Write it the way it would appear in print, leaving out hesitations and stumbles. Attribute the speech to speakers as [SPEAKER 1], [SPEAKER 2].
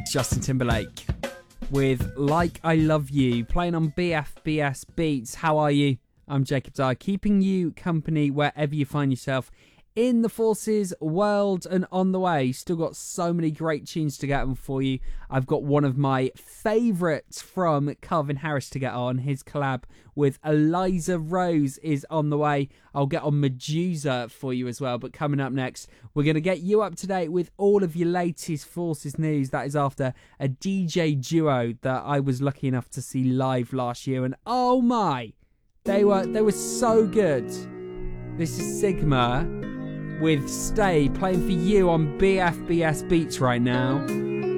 [SPEAKER 1] Justin Timberlake with Like I Love You, playing on BFBS Beats. How are you? I'm Jacob Dyer, keeping you company wherever you find yourself in the Forces world and on the way. Still got so many great tunes to get on for you. I've got one of my favourites from Calvin Harris to get on. His collab with Eliza Rose is on the way. I'll get on Medusa for you as well. But coming up next, we're going to get you up to date with all of your latest Forces news. That is after a DJ duo that I was lucky enough to see live last year. And oh my, they were so good. This is Sigma with Stay, playing for you on BFBS Beats right now.